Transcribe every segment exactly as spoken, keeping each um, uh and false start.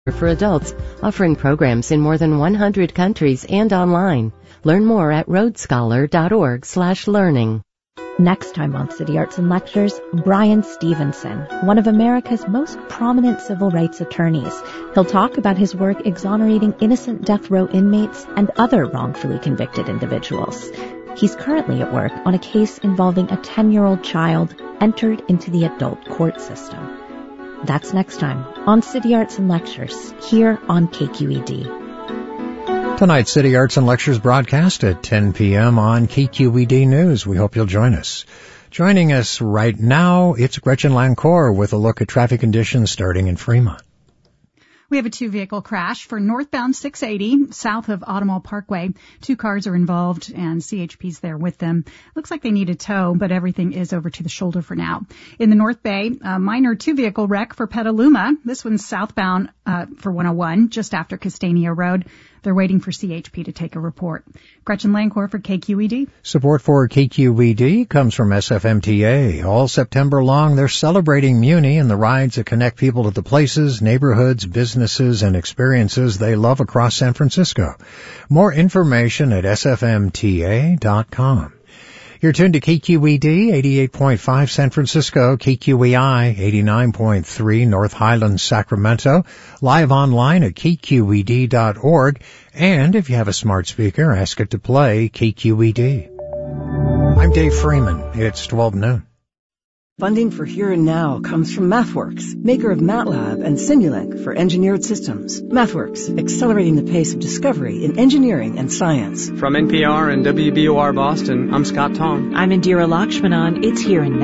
for adults, offering programs in more than one hundred countries and online. Learn more at roadscholar.org slash learning. Next time on City Arts and Lectures, Brian Stevenson, one of America's most prominent civil rights attorneys. He'll talk about his work exonerating innocent death row inmates and other wrongfully convicted individuals. He's currently at work on a case involving a ten-year-old child entered into the adult court system. That's next time on City Arts and Lectures, here on K Q E D. Tonight's City Arts and Lectures broadcast at ten p.m. on K Q E D News. We hope you'll join us. Joining us right now, it's Gretchen Lancour with a look at traffic conditions starting in Fremont. We have a two-vehicle crash for northbound six eighty, south of Automall Parkway. Two cars are involved, and C H P's there with them. Looks like they need a tow, but everything is over to the shoulder for now. In the North Bay, a minor two-vehicle wreck for Petaluma. This one's southbound uh, for one oh one, just after Castania Road. They're waiting for C H P to take a report. Gretchen Lancour for K Q E D. Support for K Q E D comes from S F M T A. All September long, they're celebrating Muni and the rides that connect people to the places, neighborhoods, businesses, and experiences they love across San Francisco. More information at S F M T A dot com. You're tuned to K Q E D, eighty-eight point five San Francisco, K Q E I, eighty-nine point three North Highlands, Sacramento, live online at K Q E D dot org, and if you have a smart speaker, ask it to play K Q E D. I'm Dave Freeman. It's twelve noon. Funding for Here and Now comes from MathWorks, maker of MATLAB and Simulink for engineered systems. MathWorks, accelerating the pace of discovery in engineering and science. From N P R and W B O R Boston, I'm Scott Tong. I'm Indira Lakshmanan. It's Here and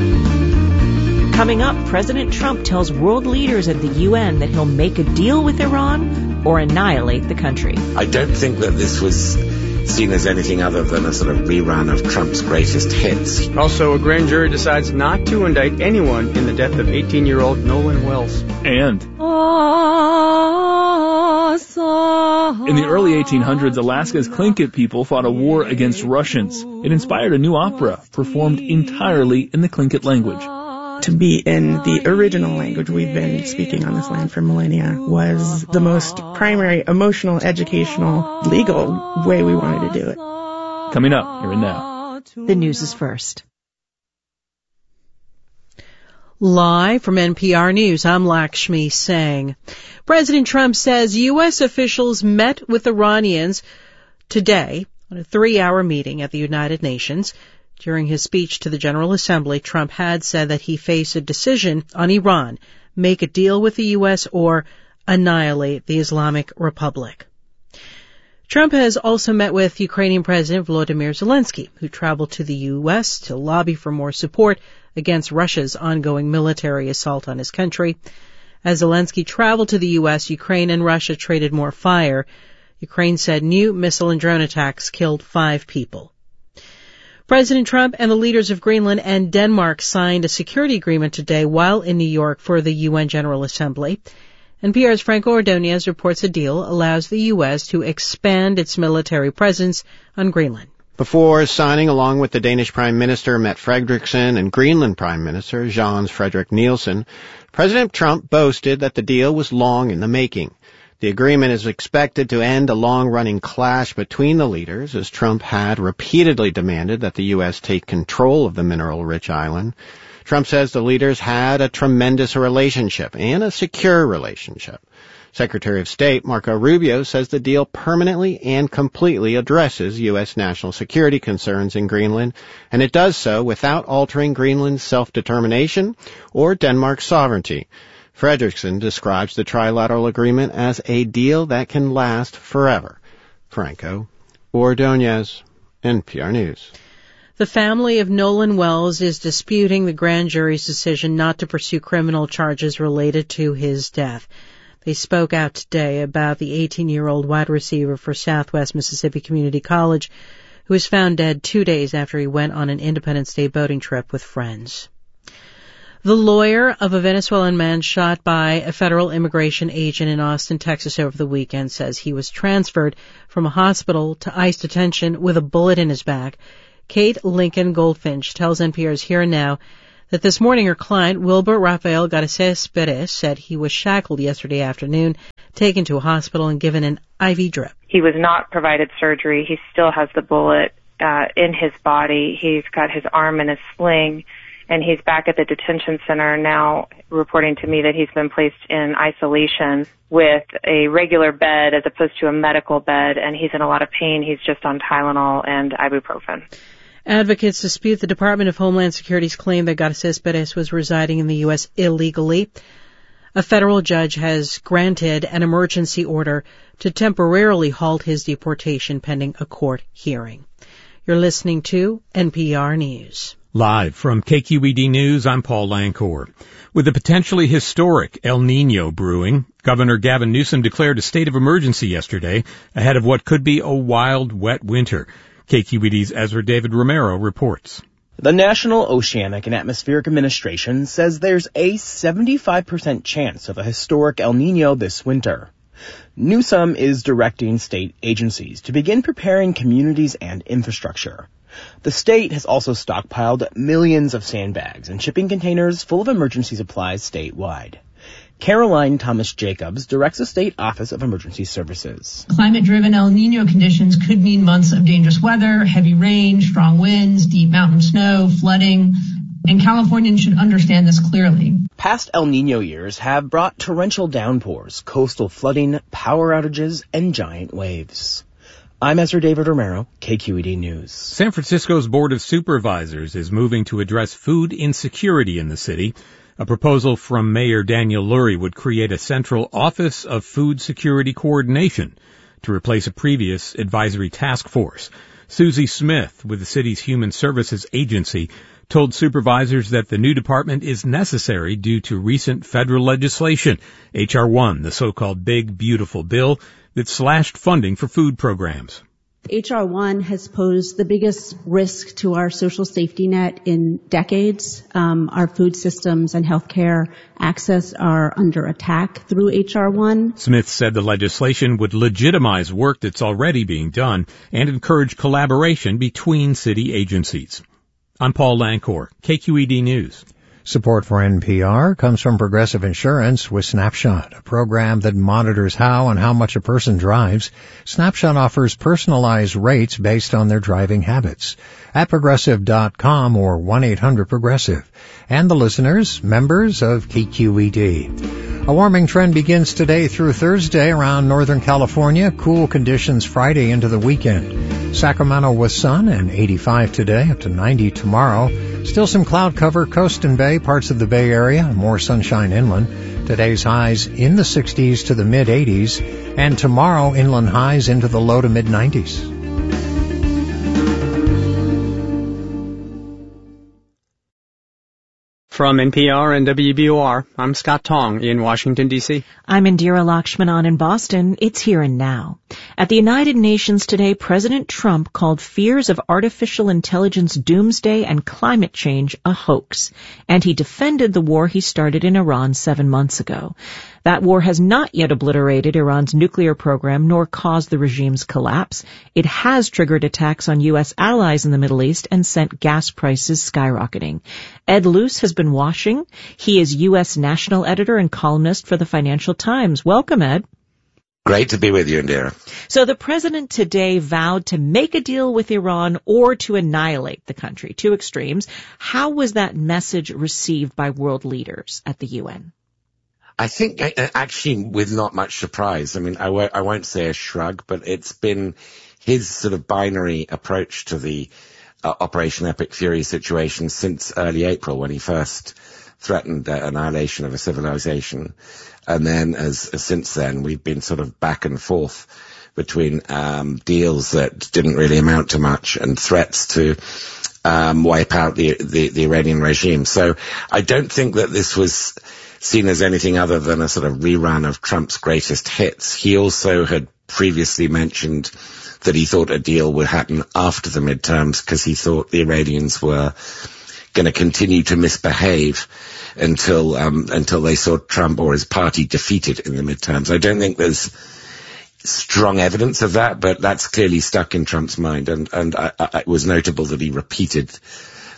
Now. Coming up, President Trump tells world leaders at the U N that he'll make a deal with Iran or annihilate the country. I don't think that this was seen as anything other than a sort of rerun of Trump's greatest hits. Also, a grand jury decides not to indict anyone in the death of eighteen-year-old Nolan Wells. And in the early eighteen hundreds, Alaska's Tlingit people fought a war against Russians. It inspired a new opera performed entirely in the Tlingit language. To be in the original language we've been speaking on this land for millennia was the most primary emotional, educational, legal way we wanted to do it. Coming up, here and now. The news is first. Live from N P R News, I'm Lakshmi Singh. President Trump says U S officials met with Iranians today on a three-hour meeting at the United Nations. During his speech to the General Assembly, Trump had said that he faced a decision on Iran, make a deal with the U S or annihilate the Islamic Republic. Trump has also met with Ukrainian President Volodymyr Zelensky, who traveled to the U S to lobby for more support against Russia's ongoing military assault on his country. As Zelensky traveled to the U S, Ukraine and Russia traded more fire. Ukraine said new missile and drone attacks killed five people. President Trump and the leaders of Greenland and Denmark signed a security agreement today while in New York for the U N General Assembly. N P R's Franco Ordonez reports the deal allows the U S to expand its military presence on Greenland. Before signing, along with the Danish Prime Minister Mette Frederiksen and Greenland Prime Minister Jens Frederik Nielsen, President Trump boasted that the deal was long in the making. The agreement is expected to end a long-running clash between the leaders, as Trump had repeatedly demanded that the U S take control of the mineral-rich island. Trump says the leaders had a tremendous relationship and a secure relationship. Secretary of State Marco Rubio says the deal permanently and completely addresses U S national security concerns in Greenland, and it does so without altering Greenland's self-determination or Denmark's sovereignty. Frederiksen describes the trilateral agreement as a deal that can last forever. Franco Ordonez, N P R News. The family of Nolan Wells is disputing the grand jury's decision not to pursue criminal charges related to his death. They spoke out today about the eighteen-year-old wide receiver for Southwest Mississippi Community College, who was found dead two days after he went on an Independence Day boating trip with friends. The lawyer of a Venezuelan man shot by a federal immigration agent in Austin, Texas over the weekend says he was transferred from a hospital to ICE detention with a bullet in his back. Kate Lincoln Goldfinch tells N P R's Here and Now But this morning, her client, Wilber Rafael Garces Perez, said he was shackled yesterday afternoon, taken to a hospital and given an I V drip. He was not provided surgery. He still has the bullet uh, in his body. He's got his arm in a sling, and he's back at the detention center now reporting to me that he's been placed in isolation with a regular bed as opposed to a medical bed, and he's in a lot of pain. He's just on Tylenol and ibuprofen. Advocates dispute the Department of Homeland Security's claim that Garces Perez was residing in the U S illegally. A federal judge has granted an emergency order to temporarily halt his deportation pending a court hearing. You're listening to N P R News. Live from K Q E D News, I'm Paul Lancourt. With the potentially historic El Nino brewing, Governor Gavin Newsom declared a state of emergency yesterday ahead of what could be a wild, wet winter. K Q E D's Ezra David Romero reports. The National Oceanic and Atmospheric Administration says there's a seventy-five percent chance of a historic El Nino this winter. Newsom is directing state agencies to begin preparing communities and infrastructure. The state has also stockpiled millions of sandbags and shipping containers full of emergency supplies statewide. Caroline Thomas-Jacobs directs the State Office of Emergency Services. Climate-driven El Nino conditions could mean months of dangerous weather, heavy rain, strong winds, deep mountain snow, flooding, and Californians should understand this clearly. Past El Nino years have brought torrential downpours, coastal flooding, power outages, and giant waves. I'm Ezra David Romero, K Q E D News. San Francisco's Board of Supervisors is moving to address food insecurity in the city. A proposal from Mayor Daniel Lurie would create a central Office of Food Security Coordination to replace a previous advisory task force. Susie Smith, with the city's Human Services Agency, told supervisors that the new department is necessary due to recent federal legislation, H R one, the so-called Big Beautiful Bill, that slashed funding for food programs. H R one has posed the biggest risk to our social safety net in decades. Um, our food systems and healthcare access are under attack through H R one. Smith said the legislation would legitimize work that's already being done and encourage collaboration between city agencies. I'm Paul Lancourt, K Q E D News. Support for N P R comes from Progressive Insurance with Snapshot, a program that monitors how and how much a person drives. Snapshot offers personalized rates based on their driving habits at progressive dot com or one eight hundred progressive. And the listeners, members of K Q E D. A warming trend begins today through Thursday around Northern California. Cool conditions Friday into the weekend. Sacramento with sun and eighty-five today, up to ninety tomorrow. Still some cloud cover, coast and bay, parts of the Bay Area, more sunshine inland. Today's highs in the sixties to the mid eighties, and tomorrow inland highs into the low to mid nineties. From N P R and W B O R, I'm Scott Tong in Washington, D C. I'm Indira Lakshmanan in Boston. It's Here and Now. At the United Nations today, President Trump called fears of artificial intelligence doomsday and climate change a hoax, and he defended the war he started in Iran seven months ago. That war has not yet obliterated Iran's nuclear program nor caused the regime's collapse. It has triggered attacks on U S allies in the Middle East and sent gas prices skyrocketing. Ed Luce has been watching. He is U S national editor and columnist for the Financial Times. Welcome, Ed. Great to be with you, Indira. So the president today vowed to make a deal with Iran or to annihilate the country, two extremes. How was that message received by world leaders at the U N? I think actually with not much surprise. I mean, I won't, I won't say a shrug, but it's been his sort of binary approach to the uh, Operation Epic Fury situation since early April when he first threatened the annihilation of a civilization. And then as, as since then, we've been sort of back and forth between um, deals that didn't really amount to much and threats to um, wipe out the, the, the Iranian regime. So I don't think that this was seen as anything other than a sort of rerun of Trump's greatest hits. He also had previously mentioned that he thought a deal would happen after the midterms because he thought the Iranians were going to continue to misbehave until um, until they saw Trump or his party defeated in the midterms. I don't think there's strong evidence of that, but that's clearly stuck in Trump's mind, and, and I, I, it was notable that he repeated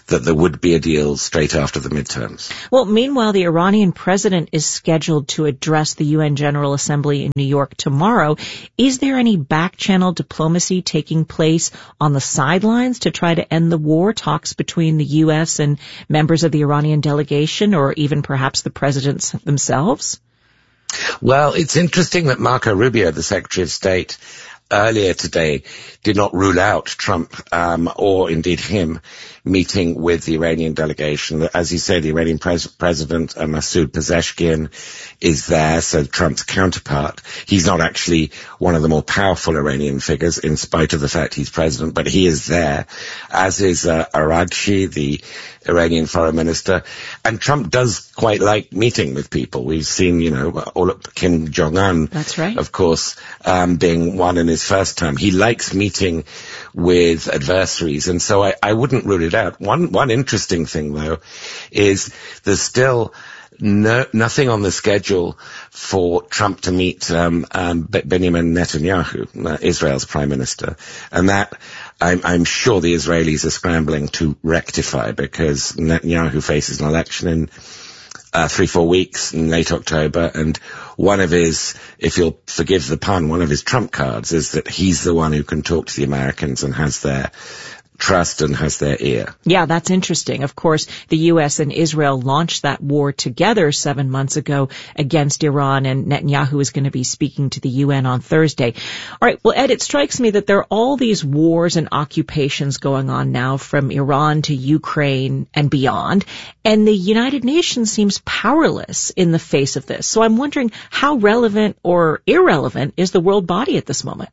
that there would be a deal straight after the midterms. Well, meanwhile, the Iranian president is scheduled to address the U N General Assembly in New York tomorrow. Is there any back-channel diplomacy taking place on the sidelines to try to end the war, talks between the U S and members of the Iranian delegation, or even perhaps the presidents themselves? Well, it's interesting that Marco Rubio, the Secretary of State, earlier today did not rule out Trump um, or indeed him meeting with the Iranian delegation. As you say, the Iranian pres- president, uh, Masoud Pezeshkian, is there, so Trump's counterpart. He's not actually one of the more powerful Iranian figures, in spite of the fact he's president, but he is there, as is uh, Araghchi, the Iranian foreign minister. And Trump does quite like meeting with people. We've seen, you know, all of Kim Jong-un, That's right. of course, um, being one in his first term. He likes meeting with adversaries, and so I, I wouldn't rule it out. One one interesting thing, though, is there's still no, nothing on the schedule for Trump to meet um, um, Benjamin Netanyahu, uh, Israel's prime minister, and that I'm, I'm sure the Israelis are scrambling to rectify, because Netanyahu faces an election in Uh, three, four weeks in late October, and one of his, if you'll forgive the pun, one of his trump cards is that he's the one who can talk to the Americans and has their trust and has their ear. Yeah, that's interesting. Of course, the U S and Israel launched that war together seven months ago against Iran, and Netanyahu is going to be speaking to the U N on Thursday. All right, well, Ed, it strikes me that there are all these wars and occupations going on now, from Iran to Ukraine and beyond, and the United Nations seems powerless in the face of this. So I'm wondering, how relevant or irrelevant is the world body at this moment?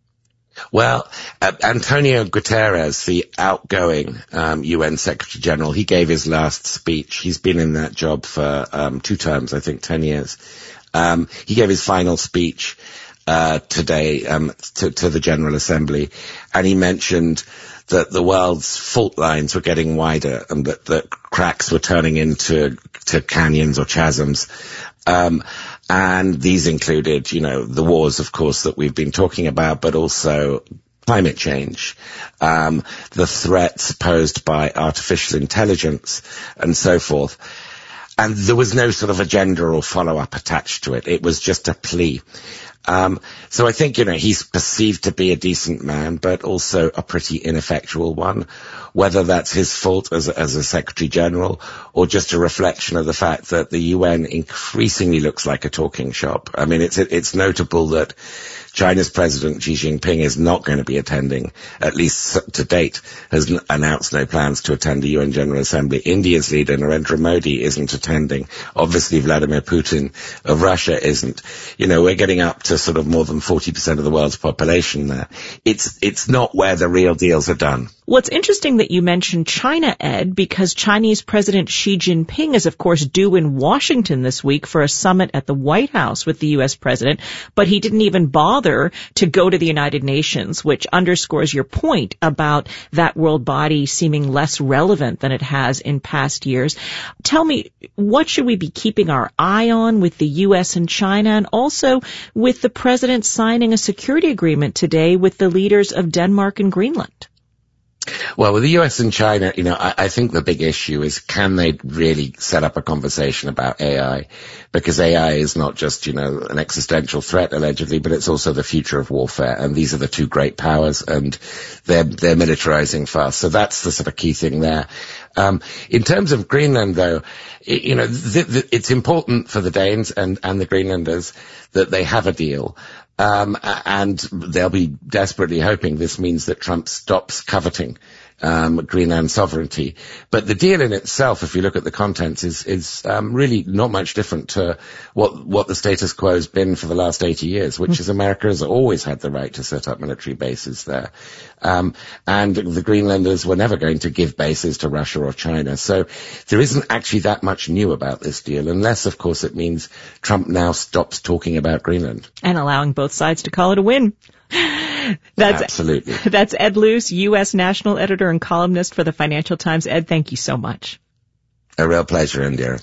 Well, uh, Antonio Guterres, the outgoing um, U N Secretary General, he gave his last speech. He's been in that job for um, two terms, I think, ten years. Um, he gave his final speech uh, today um, to, to the General Assembly, and he mentioned that the world's fault lines were getting wider and that the cracks were turning into to canyons or chasms. Um, and these included, you know, the wars, of course, that we've been talking about, but also climate change, um, the threats posed by artificial intelligence, and so forth. And there was no sort of agenda or follow-up attached to it. It was just a plea. Um, so I think, you know, he's perceived to be a decent man, but also a pretty ineffectual one, whether that's his fault as a, as a Secretary General or just a reflection of the fact that the U N increasingly looks like a talking shop. I mean, it's, it's notable that China's President Xi Jinping is not going to be attending, at least to date, has n- announced no plans to attend the U N General Assembly. India's leader, Narendra Modi, isn't attending. Obviously, Vladimir Putin of Russia isn't. You know, we're getting up to sort of more than forty percent of the world's population there. It's, it's not where the real deals are done. Well, it's interesting that you mentioned China, Ed, because Chinese President Xi Jinping is, of course, due in Washington this week for a summit at the White House with the U S president, but he didn't even bother to go to the United Nations, which underscores your point about that world body seeming less relevant than it has in past years. Tell me, what should we be keeping our eye on with the U S and China, and also with the president signing a security agreement today with the leaders of Denmark and Greenland? Well, with the U S and China, you know, I, I think the big issue is, can they really set up a conversation about A I? Because A I is not just, you know, an existential threat, allegedly, but it's also the future of warfare. And these are the two great powers, and they're, they're militarizing fast. So that's the sort of key thing there. Um, in terms of Greenland, though, it, you know, th- th- it's important for the Danes and, and the Greenlanders that they have a deal. Um, and they'll be desperately hoping this means that Trump stops coveting um, Greenland sovereignty. But the deal in itself, if you look at the contents, is, is um, really not much different to what what the status quo has been for the last eighty years, which is America has always had the right to set up military bases there. Um, and the Greenlanders were never going to give bases to Russia or China. So there isn't actually that much new about this deal, unless, of course, it means Trump now stops talking about Greenland. And allowing both sides to call it a win. That's, Absolutely. That's Ed Luce, U S national editor and columnist for the Financial Times. Ed, thank you so much. A real pleasure, Indira.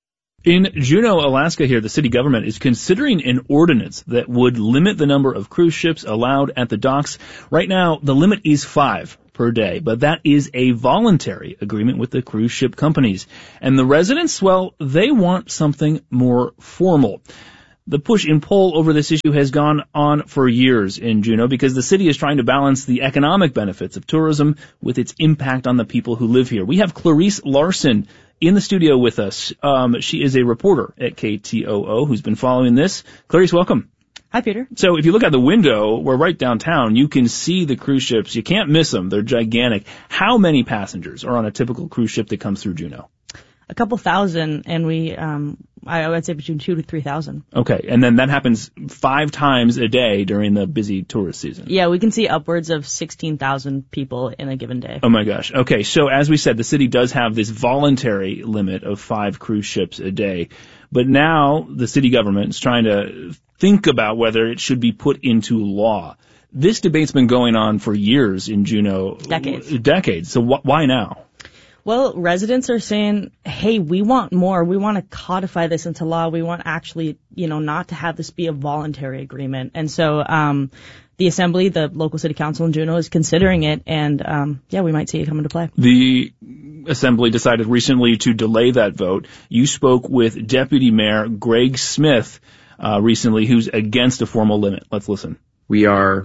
In Juneau, Alaska here, the city government is considering an ordinance that would limit the number of cruise ships allowed at the docks. Right now, the limit is five per day. But that is a voluntary agreement with the cruise ship companies. And the residents, well, they want something more formal. The push and pull over this issue has gone on for years in Juneau because the city is trying to balance the economic benefits of tourism with its impact on the people who live here. We have Clarice Larson in the studio with us. Um, she is a reporter at K T O O who's been following this. Clarice, welcome. Hi, Peter. So if you look out the window, we're right downtown, you can see the cruise ships. You can't miss them. They're gigantic. How many passengers are on a typical cruise ship that comes through Juneau? A couple thousand, and we, um, I would say between two to three thousand. Okay, and then that happens five times a day during the busy tourist season. Yeah, we can see upwards of sixteen thousand people in a given day. Oh my gosh. Okay, so as we said, the city does have this voluntary limit of five cruise ships a day, but now the city government is trying to think about whether it should be put into law. This debate's been going on for years in Juneau. Decades. Decades. So wh- why now? Well, residents are saying, hey, we want more. We want to codify this into law. We want actually, you know, not to have this be a voluntary agreement. And so um the Assembly, the local city council in Juneau, is considering it. And, um yeah, we might see it come into play. The Assembly decided recently to delay that vote. You spoke with Deputy Mayor Greg Smith uh recently, who's against a formal limit. Let's listen. We are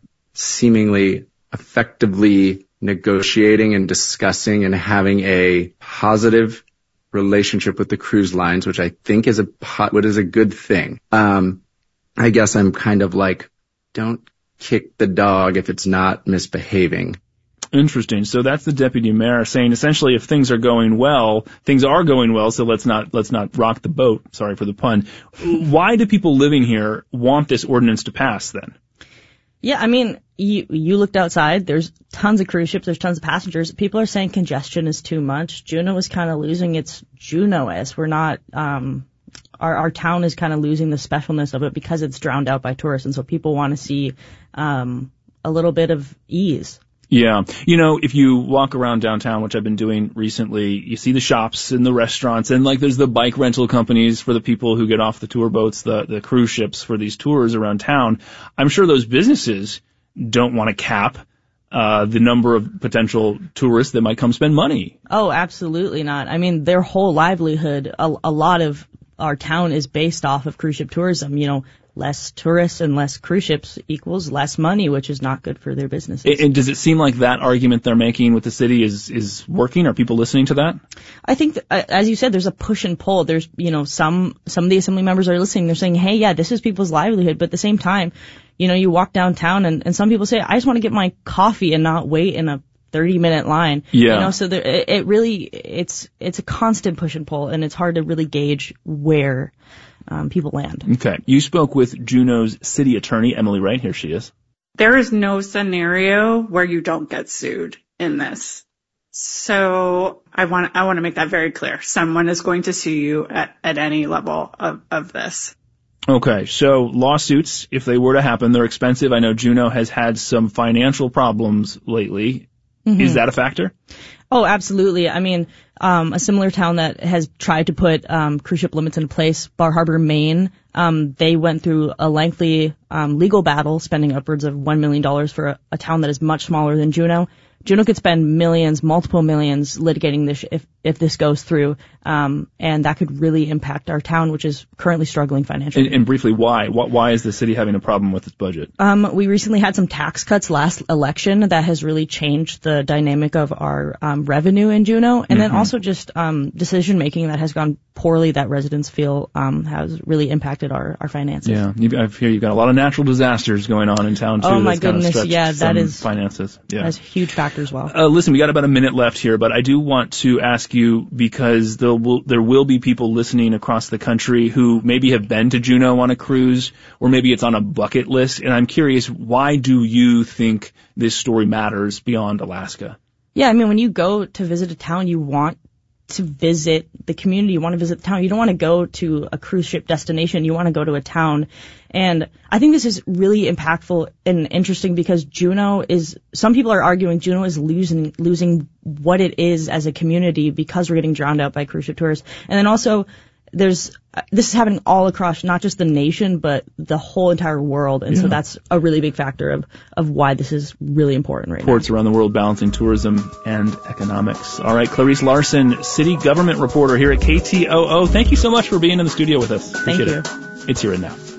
seemingly effectively negotiating and discussing and having a positive relationship with the cruise lines, which I think is a what is a good thing. Um, I guess I'm kind of like, don't kick the dog if it's not misbehaving. Interesting. So that's the deputy mayor saying essentially if things are going well, things are going well, so let's not let's not rock the boat. Sorry for the pun. Why do people living here want this ordinance to pass then? Yeah, I mean, you you looked outside. There's tons of cruise ships. There's tons of passengers. People are saying congestion is too much. Juneau is kind of losing its Juneau-ness. We're not, um, our, our town is kind of losing the specialness of it because it's drowned out by tourists. And so people want to see, um, a little bit of ease. Yeah. You know, if you walk around downtown, which I've been doing recently, you see the shops and the restaurants and like there's the bike rental companies for the people who get off the tour boats, the, the cruise ships for these tours around town. I'm sure those businesses don't want to cap, uh, the number of potential tourists that might come spend money. Oh, absolutely not. I mean, their whole livelihood, a, a lot of our town is based off of cruise ship tourism. You know, less tourists and less cruise ships equals less money, which is not good for their businesses. And does it seem like that argument they're making with the city is, is working? Are people listening to that? I think, that, uh, as you said, there's a push and pull. There's, you know, some, some of the assembly members are listening. They're saying, hey, yeah, this is people's livelihood. But at the same time, you know, you walk downtown and, and some people say, I just want to get my coffee and not wait in a thirty minute line. Yeah. You know, so there, it, it really, it's, it's a constant push and pull, and it's hard to really gauge where Um, people land. Okay. You spoke with Juneau's city attorney, Emily Wright. Here she is. There is no scenario where you don't get sued in this. So I want I want to make that very clear. Someone is going to sue you at, at any level of, of this. Okay. So lawsuits, if they were to happen, they're expensive. I know Juneau has had some financial problems lately. Mm-hmm. Is that a factor? Oh, absolutely. I mean, um, a similar town that has tried to put um, cruise ship limits in place, Bar Harbor, Maine, um, they went through a lengthy um, legal battle, spending upwards of one million dollars for a, a town that is much smaller than Juneau. Juneau could spend millions, multiple millions litigating this if, if this goes through, um, and that could really impact our town, which is currently struggling financially. And, and briefly, why? Why is the city having a problem with its budget? Um, we recently had some tax cuts last election that has really changed the dynamic of our um, revenue in Juneau, and mm-hmm. then also just um, decision making that has gone poorly that residents feel um, has really impacted our, our finances. Yeah, you, I hear you've got a lot of natural disasters going on in town too. Oh my that's kind goodness, of yeah, that is finances. Yeah, that's a huge factor as well. Uh, listen, we got about a minute left here, but I do want to ask you because there will there will be people listening across the country who maybe have been to Juneau on a cruise, or maybe it's on a bucket list, and I'm curious, why do you think this story matters beyond Alaska? Yeah, I mean, when you go to visit a town, you want to visit the community. You want to visit the town. You don't want to go to a cruise ship destination. You want to go to a town. And I think this is really impactful and interesting because Juneau is, some people are arguing Juneau is losing, losing what it is as a community because we're getting drowned out by cruise ship tourists. And then also, there's this is happening all across not just the nation but the whole entire world, and yeah. so that's a really big factor of of why this is really important right Ports now. around the world balancing tourism and economics. All right, Clarice Larson, city government reporter here at K T O O. Thank you so much for being in the studio with us. Thank Appreciate you. It. It's Here and Now.